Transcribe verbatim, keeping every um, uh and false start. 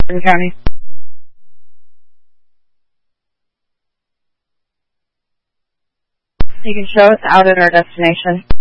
Morgan County. You can show us out at our destination.